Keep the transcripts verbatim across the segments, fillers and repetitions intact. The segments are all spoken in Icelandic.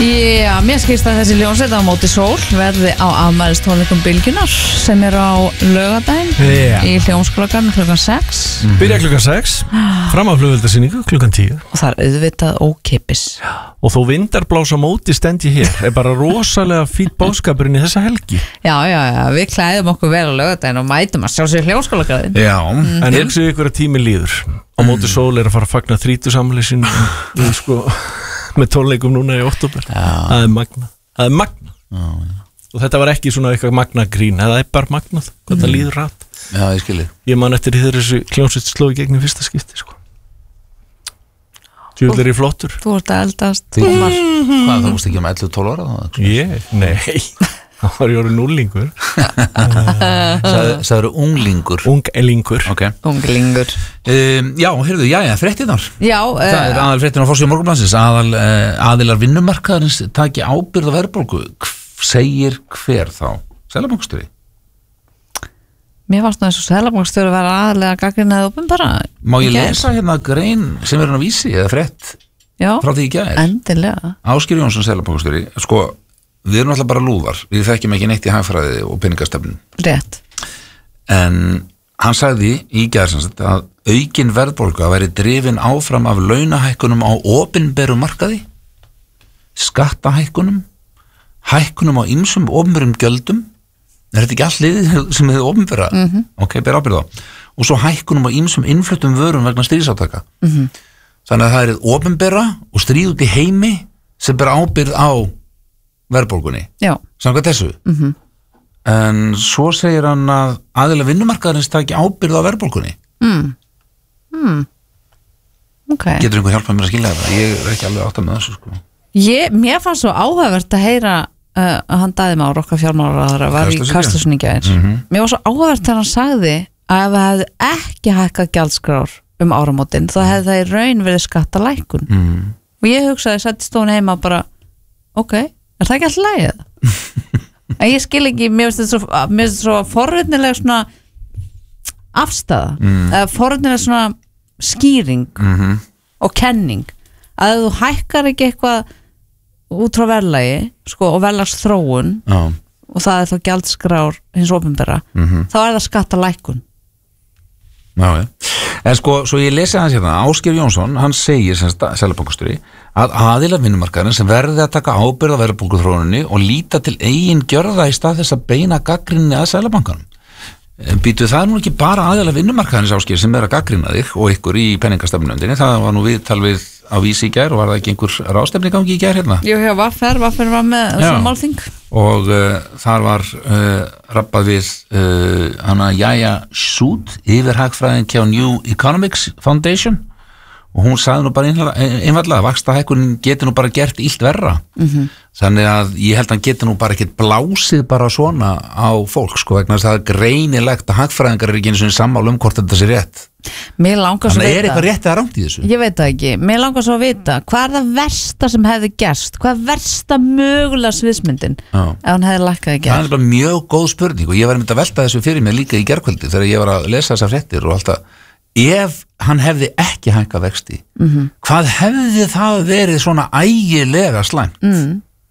Já, mér skilst að þessi hljómsveit á móti sól verði á afmælistónleikum Bylgjunnar sem er á laugardaginn yeah. í hljómskólagarðinum klukkan sex mm. Byrja klukkan sex, fram á flugveldasýningu klukkan tíu og það er auðvitað ókeypis. Og þó vindarblása móti stend ég hér er bara rosalega fýtt bóðskapurinn í þessa helgi. Já, já, já, við klæðum okkur vel á laugardaginn og mætum að sjá sér hljómskólagarðin. Já, mm. en hugsa ykkur að tíminn líður á móti sól er að fara að fagna þrítugsafmæli sín sko með tónleikum núna í október. Það er magna það er magna já, já. Og þetta var ekki svona eitthvað magna grín það er bara magnað, hvað mm. það líður rætt. Já, ég skilji. Ég man eftir því þessu hljómsveit sló í gegn í fyrsta skipti sko. Tjúl er í flottur. Þú ert að eldast mm. Hvað, þú múst ekki um ellefu til tólf ára? Ég? Nei það var ég orðið núlingur Sæður unglingur Unglingur okay. Unglingur um, Já, heyrðu, já, já, fréttirnar Já Það er aðal fréttirnar á forsíðu Morgunblaðsins aðal uh, aðilar vinnumarkaðarins taki ábyrgð á verðbólgu segir hver þá? Seðlabankastjóri? Mér fannst nú eins og seðlabankastjóri vera aðalega gagnrýnið opinbera. Má ég lesa hérna grein sem er hann að vísi eða frétt Já, frá því í gær? Endilega Ásgeir Jónsson seðlabankastjóri sko við erum alltaf bara lúðar, við þekkjum ekki neitt í hagfræði og peningastefnun. Rétt. En hann sagði í gærsansett að aukin verðbólga væri drifin áfram af launahækkunum á opinberu markaði, skattahækkunum, hækkunum á ýmsum opinberum gjöldum, er þetta ekki allt liðið sem hefur opinbera? Mm-hmm. Ok, ber ábyrgð á. Og svo hækkunum á ýmsum innfluttum vörum vegna stríðsátaka. Mm-hmm. Þannig að það er opinbera og stríð út í heimi sem ber ábyrgð á verðbólgunni, samkvæmt þessu mm-hmm. en svo segir hann að aðilar vinnumarkaðarins taki ábyrgð á verðbólgunni mm. Mm. Okay. Getur einhver hjálpað mér að skilja þetta? Ég er ekki alveg átt að með þessu sko. Ég, mér fannst svo áhugavert að heyra uh, að hann Daði Már okkar fjármálaráðherra var í Kastljósinu í gær mm-hmm. Mér var svo áhugavert þegar hann sagði að ef það hefði ekki hækkað gjaldskrár um áramótin þá hefði það í raun verið skattalækkun mm. og ég hugsaði, setti stónu heima bara ok er það ekki alltaf lægið? En ég skil ekki, mér finnst þetta svo, mér finnst þetta svo forvitnileg svona afstæða, mm. eða forvitnileg svona skýring mm-hmm. og kenning að ef þú hækkar ekki eitthvað út frá verðlagi sko, og verðlags þróun oh. og það er þá gjaldskrár hins opinbera, mm-hmm. þá er það skattalækkun. Já, ja. En sko, svo ég lesi hans hérna, Ásgeir Jónsson, hann segir sem seðlabankastjóri að aðilar vinnumarkaðarins sem verði að taka ábyrgð á verðbólguþróuninni og líta til eigin gjörða í stað þess að beina gagnrýni að seðlabankanum. Býtu það er nú ekki bara aðilar vinnumarkaðarins Ásgeir sem er að gagnrýna þig og ykkur í peningastefnunefndinni, það var nú viðtal við á Vísi í gær og var það ekki einhver ráðstefni gangi í gær hérna? Jú, já, Vaffer, Vaffer var með svona málþing og uh, þar var uh, rappað við uh, hana Jaja Sood yfirhagfræðing hjá New Economics Foundation og hún sagði nú bara einfallega að vaxtahækkunin geti nú bara gert illt verra mm-hmm. þannig að ég held að hann geti nú bara ekkert blásið bara svona á fólk sko vegna þess að það er greinilegt að hagfræðingar er ekki einu svona sammála um hvort þetta sé rétt. Mér langar svo að vita. Þannig er eitthvað rétt eða rangt í þessu? Ég veit það ekki. Mér langar svo að vita hvað er það versta sem hefði gerst? Hvað er versta mögulega sviðsmyndin ef hann hefði lækkað í gerð? Það er bara mjög góð spurning og ég var einmitt að velta þessu fyrir mig líka í gerkvöldi þegar ég var að lesa þessar fréttir og alltaf ef hann hefði ekki hækkað vexti mm-hmm. hvað hefði það verið svona ægilega slæmt mm.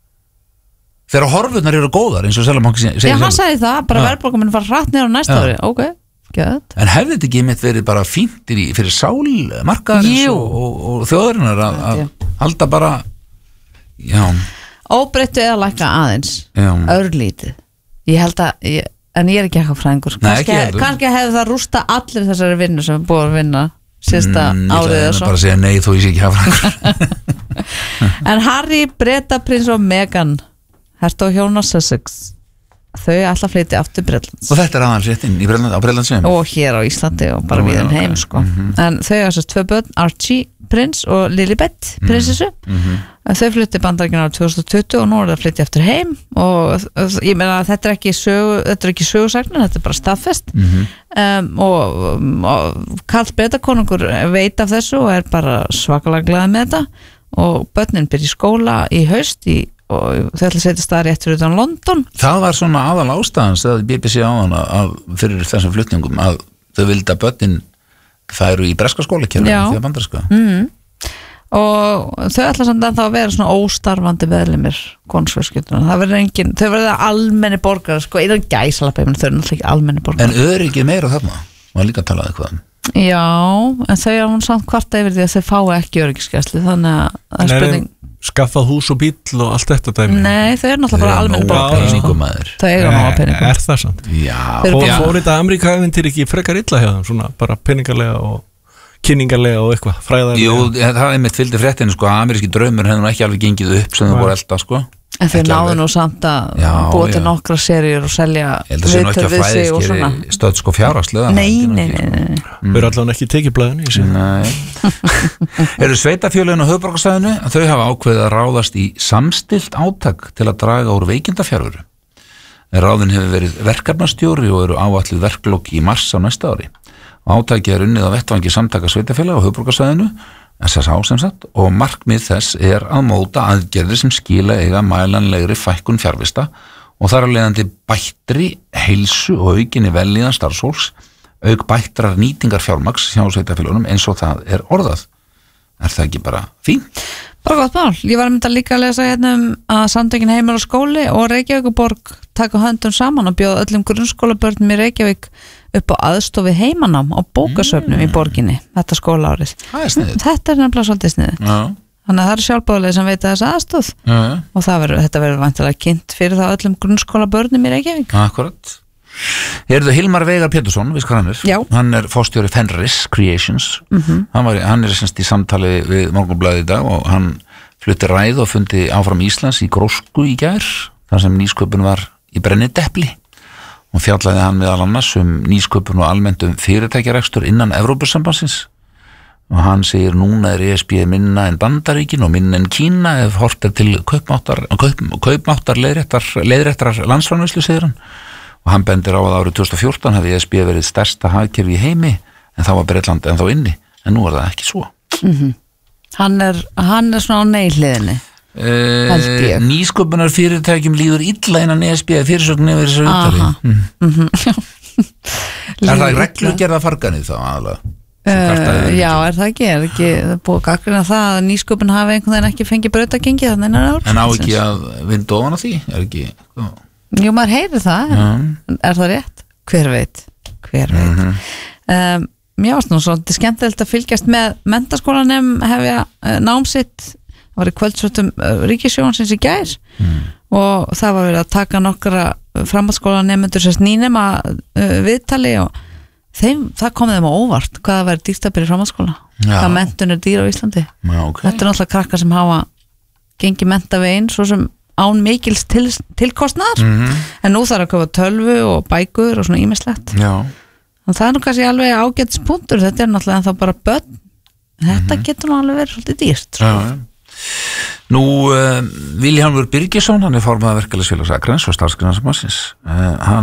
þegar horfurnar eru góðar eins og Seðlabanki segir Já, hann sagði það, bara verðbólgan mun fara hratt niður á næsta ári ok, gett En hefði þetta ekki mitt verið bara fínt í, fyrir sálmarkaðarins og, og, og þjóðarinnar að, að halda bara já óbreyttu eða lækka aðeins já. Örlítið ég held að ég En ég er ekki eitthvað fræðingur. Kannski, kannski hefði það rústa allir þessari vinnu sem er búið að vinna síðasta mm, árið eða svo. Ég ætla bara að segja nei þó ég sé ekki hafa fræðingur. En Harry, Breta, prins og Meghan, hertog hjóna Sussex, þau ætla að flytja aftur Bretlands. Og þetta er aðeins rétt inn í Bretland, á Bretlandsveginum? Og hér á Íslandi og bara við um heim, sko. Mm-hmm. En þau er þess tvö börn, Archie, prins og Lilibet, prinsessu. Mm-hmm. Þau flytti Bandaríkjanna á tvö þúsund tuttugu og nú er það að flytja eftir heim og ég meina að þetta er ekki sögu, þetta er ekki sögusagnir, þetta er bara staðfest mm-hmm. um, og, og Karl Bretakonungur veit af þessu og er bara svakalega glaðið með þetta og börnin byrja í skóla í haust í, og þau ætla að setja staðar rétt fyrir utan London. Það var svona aðal ástæðans að B B C á hana að fyrir þessum flutningum að þau vildi að börnin færu í breska skólakerfinu því að bandaríska. Mhm. og þau ætla samt að það að vera svona óstarfandi meðlimir konungsfjölskyldunnar, það verður engin þau verður almenni borgar, sko, innan gæsalappi þau eru náttúrulega ekki almenni borgar. En öryggið meira þarna, maður líka að tala eitthvað um. Já, en þau er hún samt kvarta yfir því að þau fái ekki öryggisgæslu, þannig að það er spurning skaffað hús og bíll og allt þetta dæmi. Nei, þau eru náttúrulega bara almenni borgar, sko. Þau eiga nóga peningum. Er það samt? Já. Fór þetta Ameríka-ævintýr ekki frekar illa hjá þeim, svona bara peningarlega og kynningarlega og eitthvað, fræðarlega? Jú, það er mitt fylgdi fréttinu, sko, ameríski draumur hefði nú ekki alveg gengið upp sem þau voru elda, sko. En þau náðu nú samt að búa til nokkra seríur og selja viðtöl við sig og svona. Stöð sko fjárhagslega. Nei, nei, nei, nei. Þau eru allavega ekki tekið blæðinu í sig. Nei. Eru sveitafélögin á höfuðborgarsvæðinu að þau hafa ákveðið að ráðast í samstillt átak til að draga úr veikindafjárveru. Ráðin hefur verið verkefnastjóri og eru áætluð verklok í mars á næsta ári. Átakið er unnið á vettvangi samtaka sveitafélaga á höfuðborgarsvæðinu, S S H sem sagt, og markmið þess er að móta aðgerðir sem skila eiga mælanlegri fækkun fjarvista og þar að leiðandi bættri heilsu og aukinni velíðan starfsfólks, auk bættrar nýtingar fjármagns hjá sveitafélögunum eins og það er orðað. Er það ekki bara fínt? Bara gott mál. Ég var að mynda líka að lesa hérna um að Samtökin Heimil og skóli og Reykjavíkurborg taka höndum saman og bjóða öllum grunnskólabörnum í Reykjavík upp á aðstofi heimanám á bókasöfnum mm. í borginni þetta skólaárið. Það er sniðið. Þetta er nefnilega svolítið sniðið. Já. Þannig að það eru sjálfbóðlega sem veita þessa aðstof Já. Og það verður, þetta verður vantilega kynnt fyrir það öllum grunnskólabörnum í Reykjavík. Akkurat. Heyrðu, Hilmar Veigar Pétursson, viðst hvað hann er? Já. Hann er forstjóri Fenris Creations. Mm-hmm. hann, var, hann er semst í samtali við Morgunblaðið í dag og hann flutti ræð og fundi áfram Íslands í Grósku í gær, þar sem nýsköpun var í brennidepli. Og fjallaði hann meðal annars um nýsköpun og almennt um fyrirtækjarekstur innan Evrópusambandsins. Og hann segir núna er E S B minna en Bandaríkin og minna en Kína ef hort er til kaupmáttar, kaup, kaupmáttar leiðréttar, leiðréttrar landsframleiðslu, segir hann. Og hann bendir á að árið tvö þúsund og fjórtán hefði E S B verið stærsta hagkerfi í heimi en þá var Bretland en þá inni, en nú er það ekki svo. Mm-hmm. Hann er, hann er svona á neihliðinni. Uh, nýsköpunar fyrirtækjum líður illa innan E S B fyrirsögn yfir þessu uttali. Mm. Mm-hmm. Er það reglugerða farganið þá aðalega? Uh, já, er það ekki, er ekki búið gaggrina það að nýsköpun hafi einhvern veginn ekki fengið brautagengi þannig en er en á ekki að vinda ofan á því? Er ekki? Ó. Jú, maður heyrir það, en mm. er það rétt? Hver veit, hver veit. Mm-hmm. um, Mér varst nú svolítið skemmtilegt að fylgjast með menntaskólanum hefja nám sitt, það var í kvöldsvöldum Ríkissjónsins í gær mm. og það var verið að taka nokkra framhaldsskólanemendur sérst nýnema uh, viðtali og þeim, það kom þeim á óvart hvað það væri dýrt að byrja í framhaldsskóla, hvað menntun er dýr á Íslandi. Já, okay. Þetta er náttúrulega krakkar sem hafa gengið mentavegin svo sem án mikils til, tilkostnaðar mm-hmm. en nú þarf að köpa tölvu og bækur og svona ýmislegt. Já. Og það er nú kannski alveg ágætis punktur, þetta er náttúrulega þá bara börn, þetta mm-hmm. getur nú alveg verið svolítið dýrt. Já, ja. Nú, uh, Vilhjálmur Birgisson, hann er formaður verkalýðsfélags Akraness og starfsgreinasambandsins, uh, hann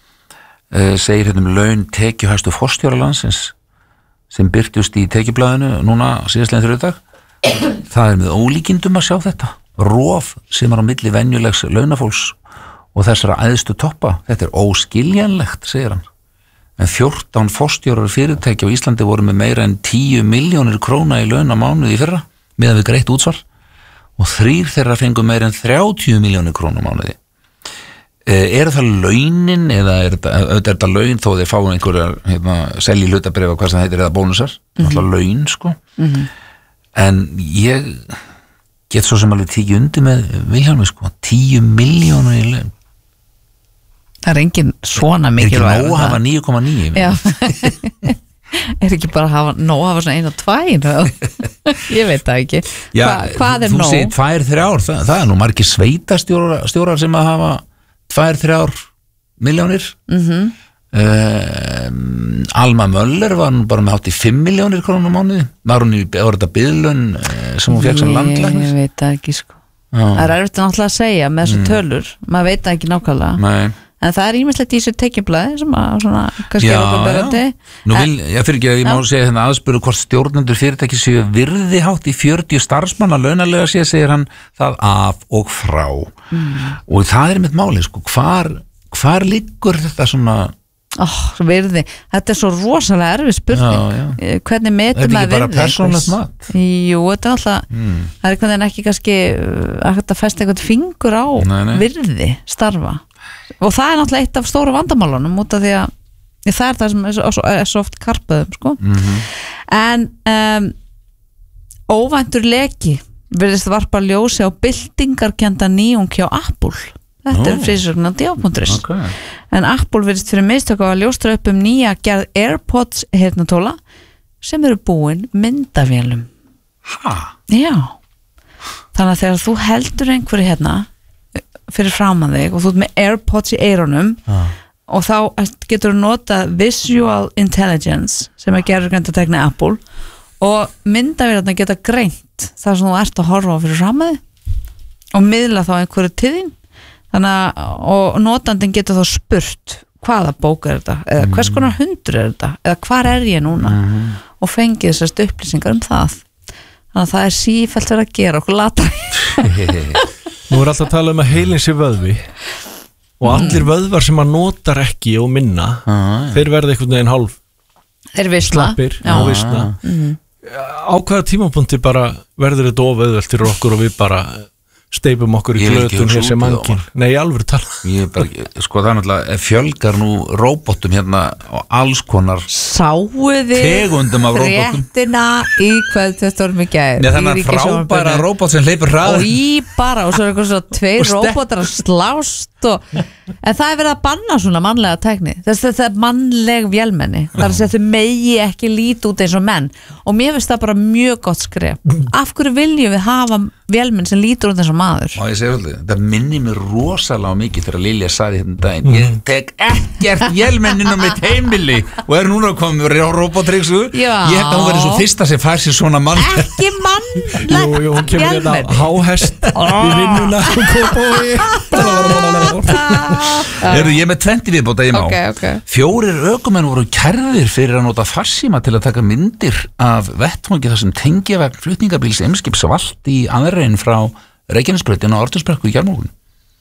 uh, segir hérna um laun tekjuhæstu forstjóra landsins sem birtust í tekjublaðinu núna síðastlegin þriðjudag. Það er með ólíkindum að sjá þetta, rof sem er á milli venjulegs launafólks og þessara æðstu toppa, þetta er óskiljanlegt, segir hann. En fjórtán forstjórar fyrirtæki á Íslandi voru með meira en tíu milljónir króna í laun á mánuði í fyrra, meðan við greitt útsvar, og þrír þeirra fengu meira en þrjátíu milljónir króna á mánuði. Er það launin, eða er þetta laun þó þeir fáum einhverjar hérna, selji hlutabréfa, hvað sem heitir, eða bónusar, mm-hmm. alltaf laun, sko. Mm-hmm. En ég get svo sem alveg tíu undir með Vilhjálmi, sko, tíu milljónir í laun. Það er engin svona mikilvæg. Er ekki nóg að hafa níu komma níu? Já. Er ekki bara að hafa nóg að hafa svona einu og tvær? Ég veit það ekki. Já, Hva, hvað er nóg? Þú segir tvær, þrjár, það, það er nú margir sveitastjórar stjórar sem að hafa tvær, þrjár miljónir. Mm-hmm. um, Alma Möller var nú bara með hátt í fimm miljónir krónum mánuði. Var hún í, var þetta biðlun sem hún fekk sem landlæknir? Ég veit það ekki, sko. Já. Það er erfitt náttúrulega að segja með þessu mm. tölur, maður veit það ekki nákvæmlega. Nei. En það er ímislegt í þessu tekjublaði sem að svona, kannski er okkur berandi. Nú vil, ég fyrir ekki að ég má segja hérna aðspuru hvort stjórnendur fyrirtæki séu virði hátt í fjörutíu starfsmanna launalega sé, segir hann það af og frá. Mm. Og það er mitt máli, sko, hvar, hvar liggur þetta svona oh, virði, þetta er svo rosalega erfið spurning já, já. Hvernig metum maður virði? Þetta er ekki bara persónulegt mat? Jú, þetta er alltaf mm. það er einhvern veginn ekki kannski að festa einhvern fingur á nei, nei. Virði starfa og það er náttúrulega eitt af stóru vandamálunum út af því að það er það sem er svo, er svo oft karpaðum sko. mm-hmm. en um, óvæntur leki virðist varpa ljósi á byltingarkennda nýjung hjá Apple. Þetta oh. er frísögnan D A punktur is okay. En Apple virðist fyrir mistök á að ljóstra upp um nýja gerð AirPods heyrnartóla sem eru búin myndavélum. Hæ? Já. Þannig að þegar þú heldur einhverju hérna fyrir framan þig og þú ert með AirPods í eyrunum ah. og þá getur þú nota Visual Intelligence sem er gerðurgreindartækni Apple og myndavélarna geta greint þar sem þú ert að horfa á fyrir framan þig og miðla þá einhverju til þín. Þannig að og notandinn getur þá spurt hvaða bók er þetta eða hvers konar hundur er þetta eða hvar er ég núna mm. og fengið þessast upplýsingar um það þannig að það er sífellt verið að gera okkur lata. Nú er alltaf að tala um að heilin sé vöðvi og allir vöðvar sem maður notar ekki og minna ah, þeir verða einhvern veginn hálf þeir visla slappir og visla mm. á hvaða tímapunkti bara verður þetta ofauðvelt fyrir okkur og við bara steipum okkur í glötun hér sem mannkyn. Nei, alveg tala. Ég bara, sko það er náttúrulega fjölgar nú róbótum hérna og alls konar sáuði tegundum af róbótum. Fréttina í kvöldtestormi gær. Nei, þannig að frábæra róbót sem hleypur hraðar. Og í bara, og svo er eitthvað svona tveir róbótar að slást og en það er verið að banna svona mannlega tækni. Þetta er mannleg vélmenni. Það er að segja þau megi ekki líti út eins og menn og mér finnst það bara mjög gott skref. Af hverju viljum við hafa vélmenn sem lítur út eins og maður? Og ég segi alltaf, það minnir mér rosalega mikið þegar Lilja sagði hérna daginn ég tek ekkert vélmenninu mitt heimili og er núna komið á robotryksu. Ég held að hún verið svo fyrsta sem fær sér svona mann. Ekki mannleg Jú, jú, hún kemur hérna háhest í vinnuna og kópói Eru ég með tventy viðbóta ég má okay, okay. Fjórir ökumenn voru kærðir fyrir að nota farsíma til að taka myndir af vettvangi þar sem tengivagn flutningabíls Eimskips valt í aðrein frá Reykjanesbrautin og Ártúnsbrekku í gærmorgun.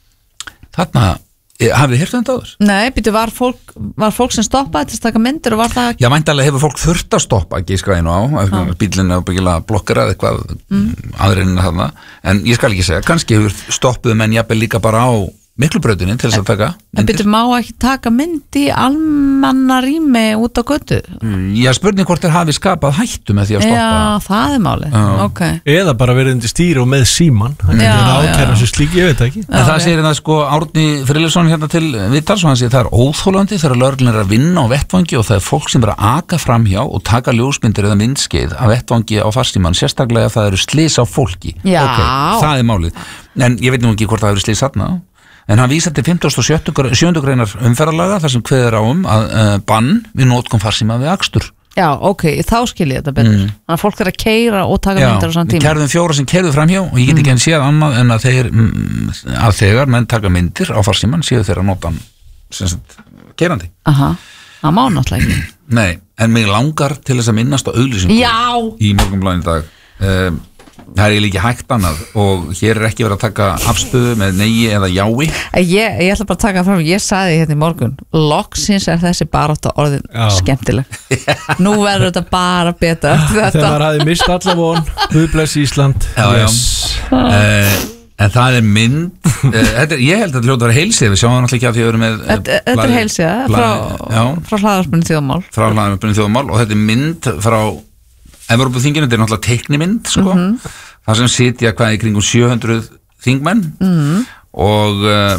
Þarna hafið þið heyrt þetta áður? Nei, býtu, var fólk, var fólk sem stoppaði til að taka myndir og var það Já, væntanlega hefur fólk þurft að stoppa ekki skræðinu á, ah. bílinn er byggilega blokkar eða eitthvað mm. aðreinina þarna en ég skal ekki segja, kannski hefur stoppuð menn jafnvel líka bara á Miklubrautinni til þess að taka myndir. En byrju, má ekki taka mynd í almanna rými út á götu? Já, spurning hvort þeir hafi skapað hættu með því að stoppa. Já, það er málið. Uh. Okay. Eða bara verið undir stýri og með síman. Það er ákærað sem slík, ég veit ekki. En það segir það sko Árni Friðleifsson hérna til viðtals og hann segir það er óþolandi þegar lögreglan er að vinna á vettvangi og það er fólk sem er að aka framhjá og taka ljósmyndir eða myndskeið af vettvangi á farsíman, sérstaklega ef það eru slys á fólki. Já. Okay, það er málið. En ég veit nú ekki hvort það eru slys þarna. En hann vísar til fimmtugasta og sjöundu greinar umferðarlaga þar sem kveður á um að uh, bann við notkun farsíma við akstur. Já, ok, þá skil ég þetta betur. Mm. Þannig að fólk er að keyra og taka myndir á saman tíma. Já, við kærðum fjóra sem keyrðu framhjá og ég get ekki enn séð annað en að þeir mm, að þegar menn taka myndir á farsíman séu þeir að nota hann sem sagt keyrandi. Aha, það má náttúrulega ekki. Nei, en mig langar til þess að minnast á auglýsingu í Morgunblaðinu í dag. Um, Það er eiginlega ekki hægt annað og hér er ekki verið að taka afstöðu með neigi eða jái. Ég, ég ætla bara að taka fram, ég sagði hérna í morgun, loksins er þessi barátta orðin Já. skemmtileg. Nú verður þetta bara betra. Þegar maður hafi mist alla von, Guð blessi Ísland. Já, yes. já. Uh, en það er mynd, uh, þetta er, ég held að þetta hljóta að vera heilsið, við sjáum það náttúrulega ekki að því að við erum með... Þetta, þetta er heilsið, frá, frá hlaðarspunni þjóðmál. Frá hlaðarspunni þjóðmál og þetta er mynd frá Evrópuþinginu, þetta er náttúrulega teiknimynd sko. mm -hmm. það sem sitja hvað í kringum sjö hundruð þingmenn mm -hmm. og uh,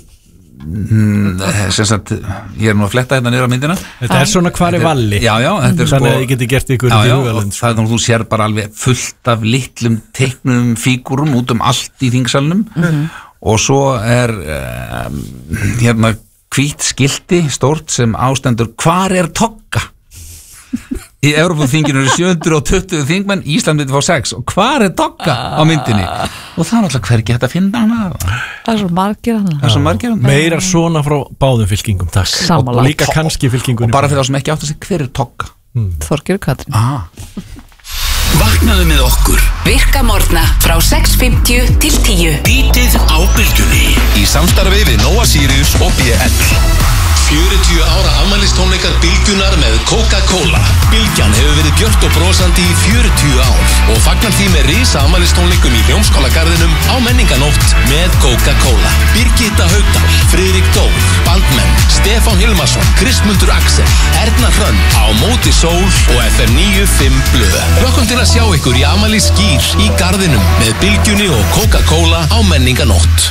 mm, sem sagt ég er nú að fletta hérna niður á myndina. Þetta er svona hvar er valli já, já, þetta er sko, þannig að ég geti gert ykkur já, já, og það er þannig að þú sér bara alveg fullt af litlum teiknum fígurum út um allt í þingsalnum mm -hmm. og svo er uh, hérna hvít skilti stórt sem ástendur hvar er Togga. Í Evrópuþinginu eru sjö hundruð og tuttugu þingmenn, Ísland myndi fá sex og hvar er Togga á myndinni og það er alltaf hvergi hægt að finna hana. Það er svo margir hana. Það er svo margir hana. Meira svona frá báðum fylkingum takk og, og líka kannski fylkingunum og bara fyrir þá sem ekki átt að segja hver er Togga. hmm. Þorgeir Katrín. ah. Vaknaðu með okkur Virka morgna frá sex fimmtíu til tíu. Bítið á bylgjunni í samstarfi við Nóa Sirius og B L. fjörutíu ára afmælistónleikar Bylgjunnar með Coca-Cola. Bylgjan hefur verið björt og brosandi í fjörutíu ár og fagnar því með risa afmælistónleikum í Hljómskálagarðinum á Menninganótt með Coca-Cola. Birgitta Haugdal, Friðrik Dór, Baldmenn, Stefán Hilmarsson, Kristmundur Axel, Erna Hrönn, Á móti sól og F M níu fimm blöð. Hlökkum til að sjá ykkur í afmælis skýr í garðinum með Bylgjunni og Coca-Cola á Menninganótt.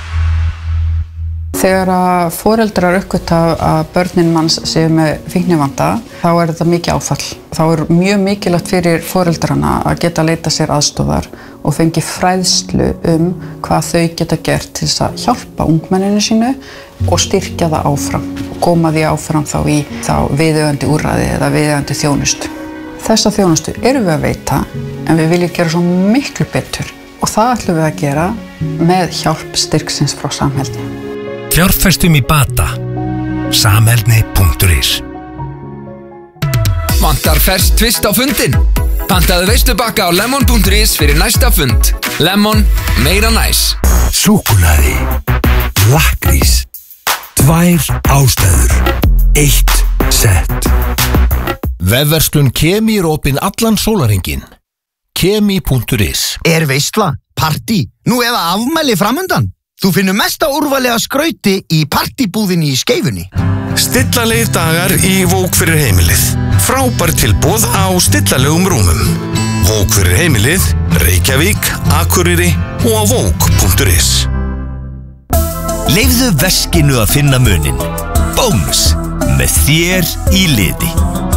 Þegar að foreldrar uppgöta að börnin manns séu með fíknivanda, þá er þetta mikið áfall. Þá er mjög mikilvægt fyrir foreldrana að geta leita sér aðstofar og fengi fræðslu um hvað þau geta gert til þess að hjálpa ungmenninu sínu og styrkja það áfram og koma því áfram þá í þá viðeigandi úrræði eða viðeigandi þjónustu. Þessa þjónustu erum við að veita en við viljum gera svo miklu betur og það ætlum við að gera með hjálp styrksins frá Samheldni. Fjárfestum í bata. Samheldni punktur is. Vantar ferskt tvist á fundin? Pantaðu veislubakka á lemon punktur is fyrir næsta fund. Lemon, meira næs. Súkkulaði. Lakkrís. Tvær ástæður. Eitt sett. Vefverslun Kemi er opin allan sólarhringinn. Kemi punktur is. Er veisla, partí, nú eða afmæli framundan? Þú finnur mesta úrvali að skrauti í partibúðinni í Skeifunni. Stillalegir dagar í Vók fyrir heimilið. Frábær tilboð á stillalegum rúmum. Vók fyrir heimilið, Reykjavík, Akureyri og á vók punktur is. Leifðu veskinu að finna munin. Bónus, með þér í liði.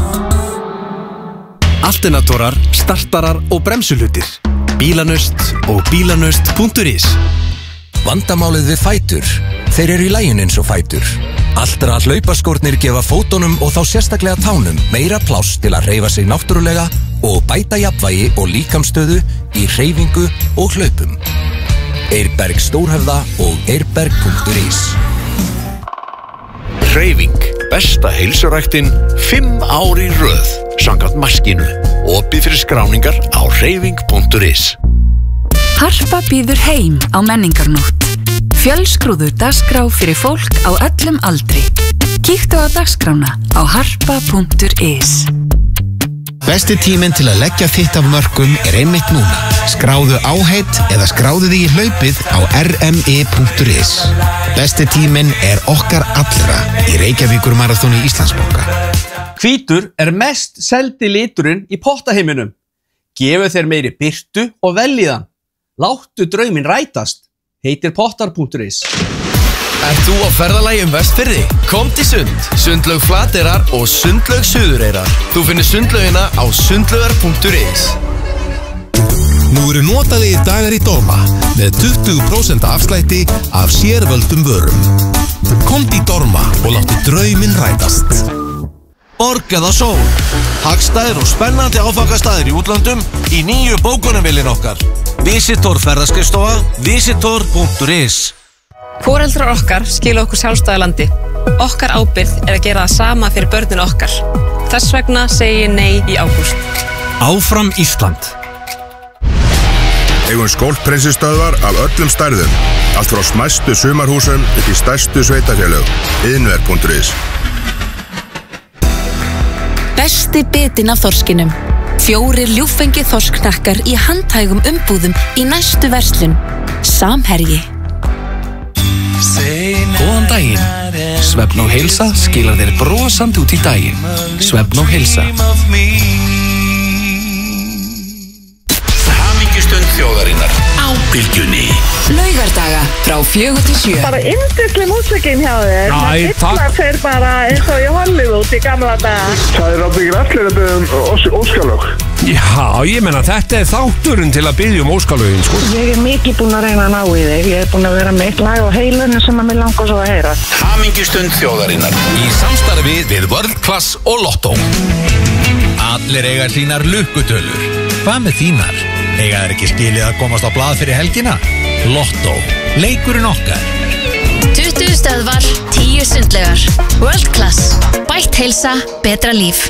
Alternatorar, startarar og bremsulutir. Bílanust og bílanust punktur is. Vandamálið við fætur. Þeir eru í laginu eins og fætur. Allra hlaupaskórnir gefa fótunum og þá sérstaklega tánum meira pláss til að hreyfa sig náttúrulega og bæta jafnvægi og líkamsstöðu í hreyfingu og hlaupum. Eirberg Stórhöfða og eirberg punktur is. Hreyfing, besta heilsuræktin, fimm ár í röð, samkvæmt maskínu. Opið fyrir skráningar á hreyfing punktur is. Harpa býður heim á Menningarnótt. Fjölskrúður dagskrá fyrir fólk á öllum aldri. Kíktu á dagskrána á harpa punktur is. Besti tíminn til að leggja þitt af mörkum er einmitt núna. Skráðu áheit eða skráðu þig í hlaupið á r m i punktur is. Besti tíminn er okkar allra í Reykjavíkur maraþoni Íslandsbanka. Hvítur er mest seldi liturinn í pottaheiminum. Gefu þér meiri birtu og velíðan. Láttu drauminn rætast, heitir pottar punktur is. Ert þú á ferðalagi um Vestfirði? Kom til Sund, Sundlaug Flateyrar og Sundlaug Suðureyrar. Þú finnir sundlaugina á sundlaugar punktur is. Nú eru notalegir dagar í Dorma með tuttugu prósent afslætti af sérvöldum vörum. Komdu í Dorma og láttu drauminn rætast. Borg eða sól. Hagstæðir og spennandi áfangastæðir í útlöndum í nýju bókunarvélin okkar. Visitor ferðaskrifstofa, visitor punktur is. Foreldrar okkar skila okkur sjálfstæðalandi. Okkar ábyrgð er að gera það sama fyrir börnin okkar. Þess vegna segi ég nei í ágúst. Áfram Ísland. Eigum skólpreinsistöðvar af öllum stærðum. Allt frá smæstu sumarhúsum upp í stærstu sveitafélög. iðnver punktur is. Besti bitinn af þorskinum. Fjórir ljúffengi þorsknakkar í handhægum umbúðum í næstu verslun. Samherji. Góðan daginn. Svefn og heilsa skilar þér brosandi út í daginn. Svefn og heilsa. Hamingjustund þjóðarinnar á Bylgjunni. Laugardaga frá fjögur til sjö. Bara yndisleg músíkin hjá þér. Það dillar þeir bara eins og í Hollywood í gamla daga. Það er ábyggjur allir að byggja um óskalög. Já, ég menna þetta er þátturinn til að byggja um óskalögin, sko. Ég er mikið búin að reyna að ná í þig. Ég er búin að vera með eitt lag á heilunni sem að mér langar svo að heyra. Hamingjustund þjóðarinnar í samstarfi við World Class og Lotto. Allir eiga sínar lukkutölur. Hvað með þínar? Eiga þær ekki skilið að komast á blað fyrir helgina? Lotto. Leikurinn okkar. tuttugu stöðvar, tíu sundlegar. World Class. Bætt heilsa, betra líf.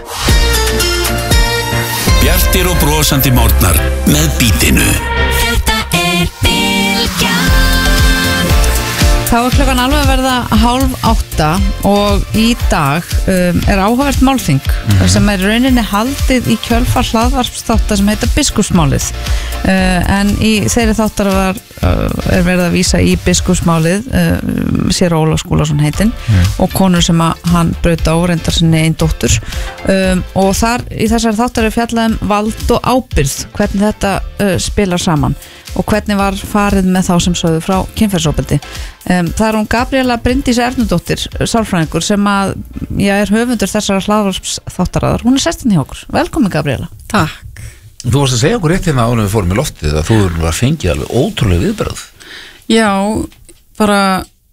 Bjartir og brosandi morgnar með Bítinu. Þetta er Bylgjan. Þá er klukkan alveg að verða hálf átta og í dag um, er áhugavert málþing mm-hmm. sem er rauninni haldið í kjölfar hlaðvarpsþáttar sem heita Biskupsmálið uh, en í þeirri þáttar var, uh, er verið að vísa í Biskupsmálið uh, sér Ólaf Skúlason heitinn mm. og konur sem að hann braut á reyndar sinni einn dóttur um, og þar í þessari þáttar er fjallað um vald og ábyrgð, hvernig þetta uh, spilar saman og hvernig var farið með þá sem sögðu frá kynferðisofbeldi. Um, það er hún Gabriela Bryndís Ernudóttir, sálfræðingur sem að, já, er höfundur þessara hlaðvarpsþáttaraðar. Hún er sestin hjá okkur. Velkomin Gabriela. Takk. Þú varst að segja okkur rétt hérna áður en við fórum í loftið að þú var fengið alveg ótrúlega viðbröð. Já, bara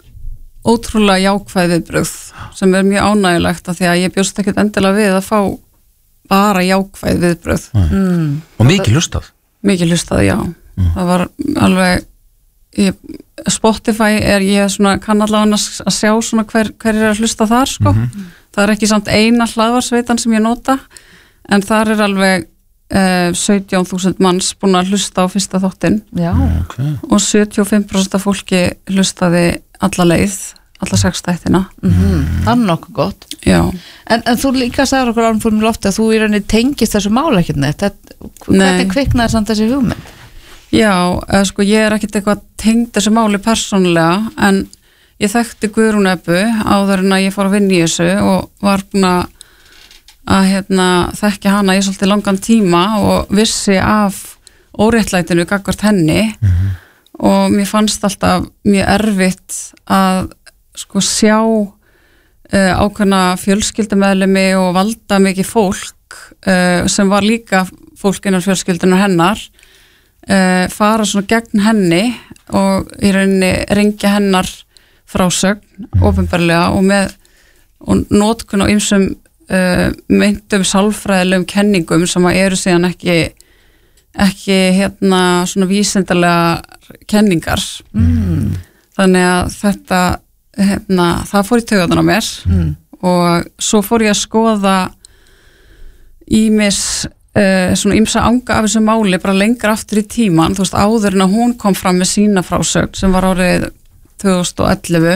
ótrúlega jákvæð viðbröð sem er mjög ánægilegt af því að ég bjóst ekkert endilega við að fá bara jákvæð viðbröð. Mm. Og mikið hlustað. Mikið hlustað, já. Mm. Það var alveg ég, Spotify er ég svona kann allavega að sjá svona hver, hver er að hlusta þar sko. Mm-hmm. Það er ekki samt eina hlaðvarsveitan sem ég nota en þar er alveg eh, sautján þúsund manns búin að hlusta á fyrsta þáttinn. Já. Okay. Og sjötíu og fimm prósent af fólki hlustaði alla leið alla sex þættina. Mm-hmm. Það er nokkuð gott. Já. En, en þú líka sagður okkur ánum fórum í lofti að þú í rauninni tengist þessu mála ekkert neitt. Hvernig kviknaði samt þessi hugmynd? Já, eða, sko, ég er ekkert eitthvað tengd þessu máli persónulega en ég þekkti Guðrúnu Ebbu áður en að ég fór að vinna í þessu og var búin að hérna, þekki hana í svolítið langan tíma og vissi af óréttlætinu gagnvart henni mm-hmm. og mér fannst alltaf mjög erfitt að sko sjá uh, ákveðna fjölskyldumeðlimi og valda mikið fólk uh, sem var líka fólk innan fjölskyldunar hennar uh, fara svona gegn henni og í rauninni rengja hennar frásögn mm. opinberlega og með og notkun á ýmsum uh, meintum sálfræðilegum kenningum sem að eru síðan ekki ekki hérna svona vísindalega kenningar mm. þannig að þetta hérna, það fór í taugarnar á mér mm. og svo fór ég að skoða ímis uh, svona ýmsa anga af þessu máli bara lengra aftur í tíman, þú veist áður en að hún kom fram með sína frásögn sem var árið tvö þúsund og ellefu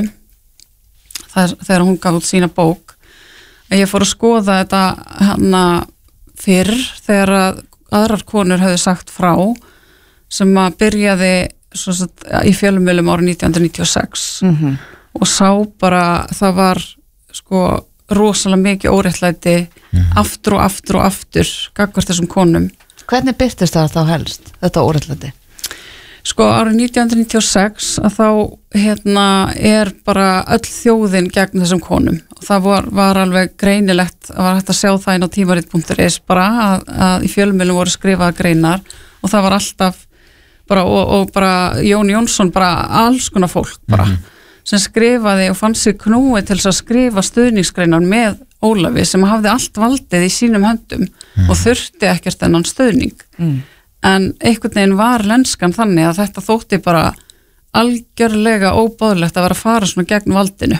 þar, þegar hún gaf út sína bók að ég fór að skoða þetta hana fyrr þegar að aðrar konur höfðu sagt frá sem að byrjaði svo sagt, í fjölmiðlum árið nítján hundruð níutíu og sex Mhm. og sá bara, það var sko rosalega mikið óréttlæti mm. aftur og aftur og aftur gagnvart þessum konum. Hvernig birtist það þá helst, þetta óréttlæti? Sko árið nítján hundruð níutíu og sex að þá hérna er bara öll þjóðin gegn þessum konum og það var, var alveg greinilegt að var hægt að sjá það inn á tímarit punktur is bara að, að í fjölmiðlum voru skrifaða greinar og það var alltaf bara og, og bara Jón Jónsson bara alls konar fólk bara mm-hmm. sem skrifaði og fann sig knúið til þess að skrifa stuðningsgreinar með Ólafi sem hafði allt valdið í sínum höndum mm. og þurfti ekkert enn stuðning mm. en einhvern veginn var lenskan þannig að þetta þótti bara algjörlega óbáðlegt að vera að fara svona gegn valdinu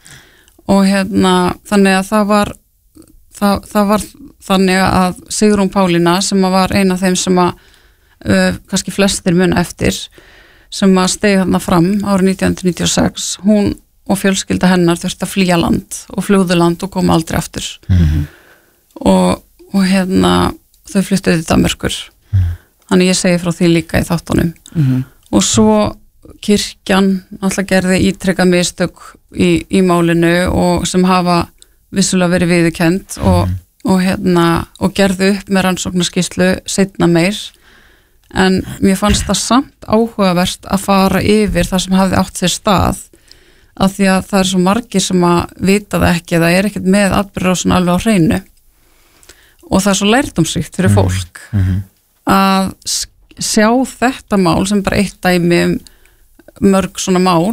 og hérna þannig að það var það, það var þannig að Sigrún Pálína sem var eina af þeim sem að uh, kannski flestir muna eftir sem að steig þarna fram árið nítján hundruð níutíu og sex, hún og fjölskylda hennar þurfti að flýja land og flúðu land og koma aldrei aftur mm-hmm. og, og hérna þau fluttuði til Danmerkur mm-hmm. þannig ég segi frá því líka í þáttunum mm-hmm. og svo kirkjan alltaf gerði ítrekka mistök í, í málinu og sem hafa vissulega verið viðurkennd og, og hérna og gerði upp með rannsóknarskýrslu seinna meir en mér fannst það samt áhugavert að fara yfir það sem hafði átt sér stað af því að það er svo margir sem að vita það ekki, það er ekkert með atburðarásin alveg á hreinu og það er svo lærdómsríkt fyrir fólk mm-hmm. að sjá þetta mál sem bara eitt dæmi um mörg svona mál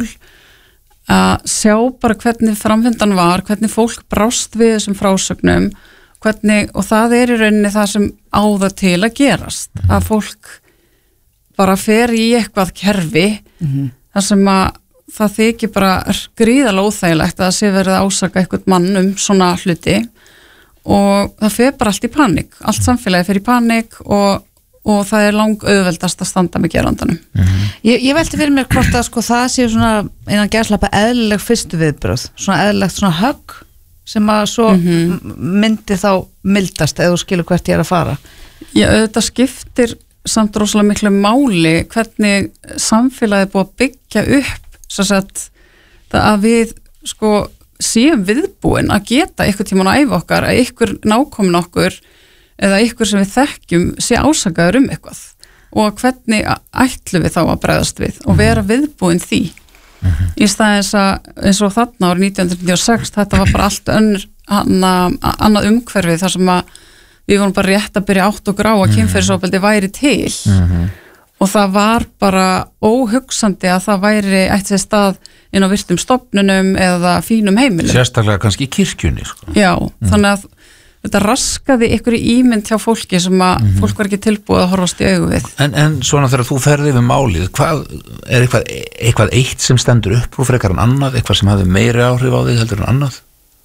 að sjá bara hvernig framvindan var, hvernig fólk brást við þessum frásögnum hvernig, og það er í rauninni það sem á það til að gerast mm-hmm. að fólk bara fer í eitthvað kerfi mm-hmm. þar sem að það þykir bara gríðalega óþægilegt að það sé verið að ásaka eitthvað mann um svona hluti og það fer bara allt í panik allt samfélagi fer í panik og, og það er lang auðveldast að standa með gerandanum. Mm-hmm. Ég, ég velti fyrir mér hvort að sko það sé svona innan gæslappa eðlileg fyrstu viðbröð, svona eðlilegt svona högg sem að svo mm-hmm. myndi þá mildast eða þú skilur hvert ég er að fara. Já, auðvitað skiptir samt rosalega miklu máli hvernig samfélagið er búið að byggja upp svo að, að við sko séum viðbúin að geta ykkur tíman á æfi okkar, að ykkur nákomin okkur eða ykkur sem við þekkjum sé ásakaður um eitthvað og hvernig ætlum við þá að bregðast við og vera viðbúin því mm-hmm. í staðins að eins og þarna árið nítján hundruð níutíu og sex þetta var bara allt önnur annað umhverfið þar sem að við vorum bara rétt að byrja átt og grá að kynferðisofbeldi væri til mm-hmm. og það var bara óhugsandi að það væri ætti sér stað inn á virtum stofnunum eða fínum heimilum. Sérstaklega kannski í kirkjunni sko. Já, mm. þannig að þetta raskaði ykkur í ímynd hjá fólki sem að mm-hmm. fólk var ekki tilbúið að horfast í augu við. En, en svona þegar þú ferði við málið, hvað, er eitthvað, eitthvað eitt sem stendur upp úr frekar en annað, eitthvað sem hafði meiri áhrif á þig heldur en annað?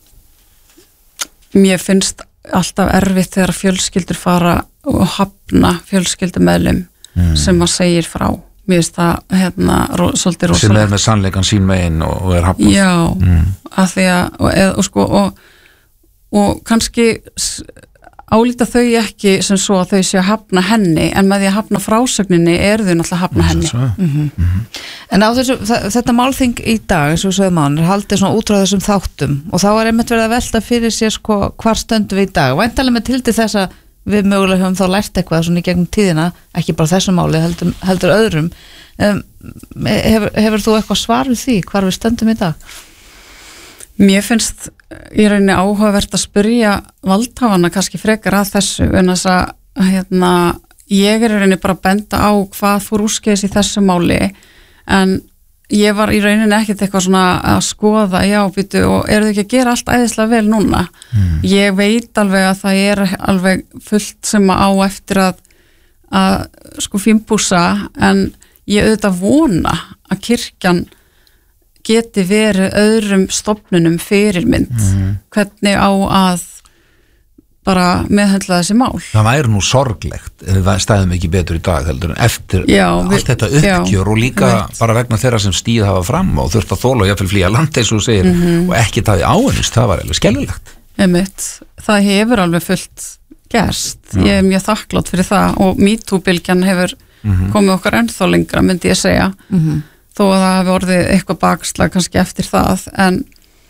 Mér finnst alltaf erfitt þegar fjölskyldur fara og hafna fjölskyldumeðlum mm. sem að segir frá. Mér finnst það hérna ro, svolítið rosalega. Sem er með sannleikan sín megin og, og er hafnað. Já, mm. að því að og, eð, og sko og, og kannski álíta þau ekki sem svo að þau séu að hafna henni en með því að hafna frásögninni er þau náttúrulega að hafna henni. Mm-hmm. Mm-hmm. En á þessu, þetta málþing í dag eins og sögum án er haldið svona út frá þessum þáttum og þá er einmitt verið að velta fyrir sér sko hvar stöndum við í dag. Væntanlega með tildi þess að við mögulega höfum þá lært eitthvað svona í gegnum tíðina, ekki bara þessu máli heldur, heldur öðrum um, hefur, hefur þú eitthvað svar við því hvar við stöndum í dag? Mér finnst í rauninni áhugavert að spyrja valdhafana kannski frekar að þessu en þess að hérna, ég er í rauninni bara að benda á hvað fór úrskeiðis í þessu máli en ég var í rauninni ekkert eitthvað svona að skoða, já, býtu, og eru þau ekki að gera allt æðislega vel núna? Mm. Ég veit alveg að það er alveg fullt sem á eftir að, að sko fínbúsa, en ég auðvitað vona að kirkjan geti verið öðrum stofnunum fyrirmynd, mm. hvernig á að bara meðhöndla þessi mál. Það væri nú sorglegt ef við stæðum ekki betur í dag heldur en eftir já, allt við, þetta uppgjör já, og líka veit. bara vegna þeirra sem stíð hafa fram og þurft að þóla og jáfnvel flýja land eins og þú segir mm-hmm. og ekki taði áhennist, það var alveg skellilegt. Einmitt, það hefur alveg fullt gerst, já. Ég er mjög þakklátt fyrir það og MeToo-bylgjan hefur mm-hmm. komið okkar ennþá lengra myndi ég segja, mm-hmm. þó að það hefur orðið eitthvað bakslag kannski eftir það en,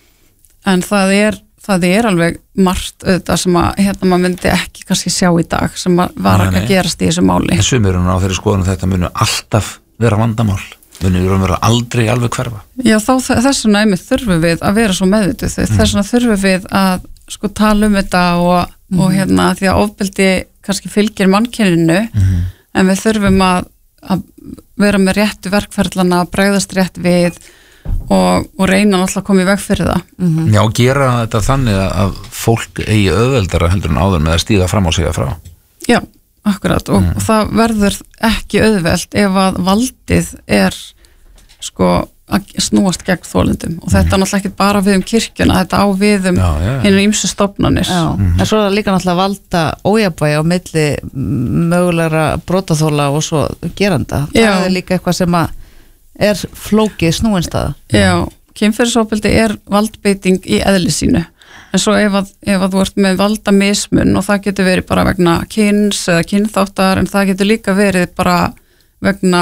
en það er það er alveg margt auðvitað sem að hérna maður myndi ekki kannski sjá í dag sem að var ekki að gerast í þessu máli. En sumir á þeirri skoðunum þetta munu alltaf vera vandamál, munu vera aldrei alveg hverfa. Já, þá þess vegna einmitt þurfum við að vera svo meðvituð, mm. þess vegna þurfum við að sko tala um þetta og, mm. og hérna því að ofbeldi kannski fylgir mannkyninu mm. en við þurfum að, að vera með réttu verkferðlana, bregðast rétt við Og, og reyna náttúrulega að koma í veg fyrir það mm-hmm. Já, gera þetta þannig að fólk eigi auðveldara heldur en áður með að stíga fram og segja frá. Já, akkurat og, mm. og það verður ekki auðveld ef að valdið er sko að snúast gegn þolendum og þetta er náttúrulega ekki bara við um kirkjuna, þetta á við um hinu ýmsu stofnanir. Já, mm-hmm. en svo er það líka náttúrulega valda ójafnvægi á milli mögulegra brotaþola og svo geranda. Það Já. Er líka eitthvað sem að er flókið snúinstaða. Já, kynferðisofbeldi er valdbeiting í eðli sínu. En svo ef að, ef að þú ert með valdamismun og það getur verið bara vegna kyns eða kynþáttar en það getur líka verið bara vegna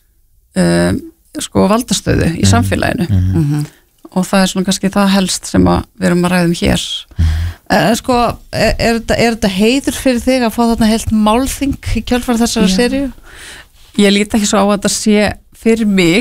um, sko valdastöðu í samfélaginu. Mm-hmm. Og það er svona kannski það helst sem að við erum að ræðum hér. En sko, er, er, þetta, er þetta heiður fyrir þig að fá þarna heilt málþing í kjölfar þessara seríu? Ég líti ekki svo á að þetta sé fyrir mig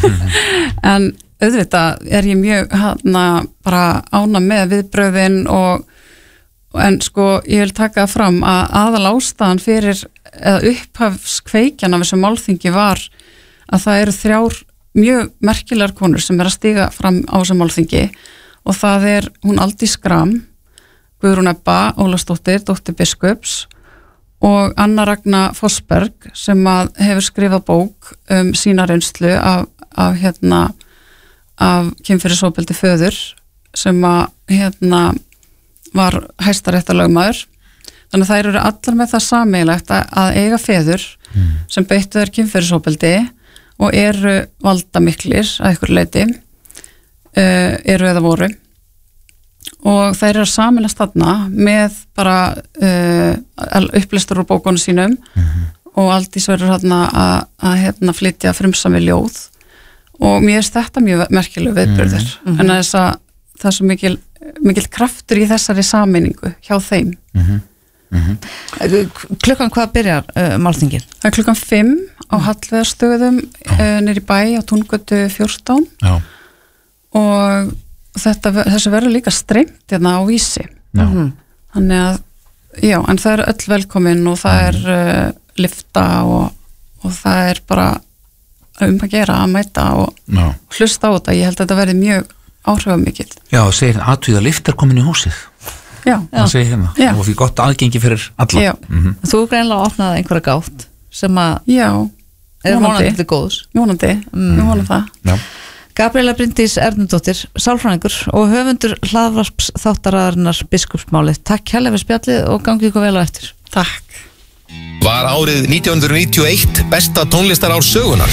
en auðvitað er ég mjög hana, bara ána með viðbröðin og, en sko ég vil taka það fram að aðal ástæðan fyrir eða upphafskveikjan af þessum málþingi var að það eru þrjár mjög merkilegar konur sem er að stíga fram á þessum málþingi og það er hún Aldís Gram, Guðrún Ebba Ólafsdóttir, dóttir biskups og Anna Ragna Fossberg sem að hefur skrifað bók um sína reynslu af, af hérna af kynferðisofbeldi föður sem að hérna var hæstaréttarlögmaður þannig að þær eru allar með það sameiginlegt að, að eiga feður mm. sem beittu þær kynferðisofbeldi og eru valdamiklir að ykkur leiti uh, eru eða voru og þær eru að sameinast þarna með bara uh, upplestur úr bókunum sínum mm-hmm. og Aldís verður þarna að, að hérna, flytja frumsami ljóð og mér finnst þetta mjög merkileg viðburður mm-hmm. en þess að það er svo mikil, mikil kraftur í þessari sameiningu hjá þeim mm-hmm. Mm-hmm. Klukkan hvað byrjar uh, málþingin? Það er klukkan fimm á Hallveigarstöðum uh, niður í bæ á Túngötu fjórtán Já. Og þetta, þessu verður líka streymt hérna á Vísi mm-hmm. þannig að, já, en það er öll velkomin og það er uh, lifta og, og það er bara um að gera að mæta og Já. hlusta á þetta, ég held að þetta verði mjög áhrifamikill. Já, segir aðtöða lift er komin í húsið Já, það segir hérna, Já. og því gott aðgengi fyrir alla Já. mm-hmm. Þú er greinlega opnað einhverja gátt sem að Já, er vonandi til góðs Vonandi, mm. ég vona það Já. Gabriela Bryndís Ernudóttir, sálfræðingur og höfundur hlaðvarps þáttaraðarinnar Biskupsmálið. Takk kærlega fyrir spjallið og gangi ykkur vel á eftir. Takk. Var árið nítján hundruð níutíu og eitt besta tónlistarár sögunar?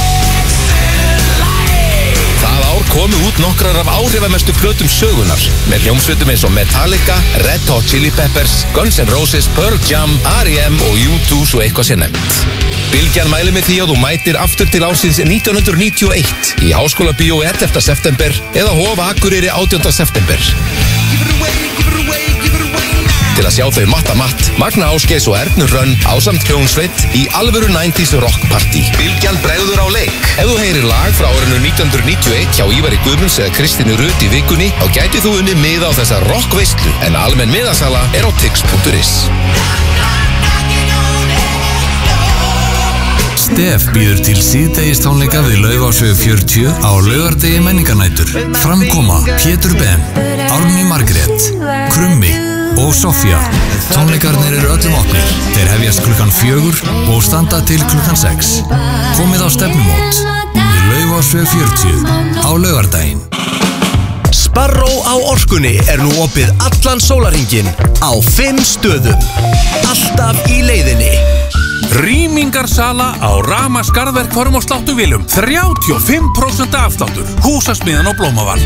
Það ár komu út nokkrar af áhrifamestu plötum sögunar með hljómsveitum eins og Metallica, Red Hot Chili Peppers, Guns N' Roses, Pearl Jam, R E M og U two svo eitthvað sé nefnt. Bylgjan mælir með því að þú mætir aftur til ársins nítján hundruð níutíu og eitt í Háskólabíó ellefta september eða Hof Akureyri átjánda september. Til að sjá þau Matta Matt, Magna Ásgeis og Ernu Hrönn ásamt hljómsveit í alvöru níutíu rock party. Bylgjan bregður á leik. Ef þú heyrir lag frá árinu nítján hundruð níutíu og eitt hjá Ívari Guðmunds eða Kristínu Rut í vikunni, þá gætið þú unni miða á þessa rockveislu en almenn miðasala er á tix punktur is. Stef býður til síðdegistónleika við Laufásveg fjörutíu á laugardegi menningarnætur. Framkoma Pétur Ben, Árný Margrét, Krummi og Sofía. Tónleikarnir eru öllum opnir. Þeir hefjast klukkan fjögur og standa til klukkan sex. Komið á stefnumót við Laufásveg fjörutíu á laugardaginn. Sparró á Orkunni er nú opið allan sólarhringinn á fimm stöðum. Alltaf í leiðinni. Rýmingarsala á Rama skarðverkförum og sláttuvélum. þrjátíu og fimm prósent afsláttur. Húsasmiðjan og Blómaval.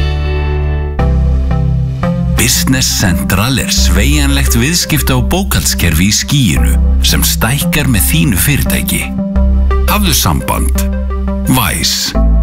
Business Central er sveigjanlegt viðskipta og bókhaldskerfi í skýinu sem stækkar með þínu fyrirtæki. Hafðu samband. Væs.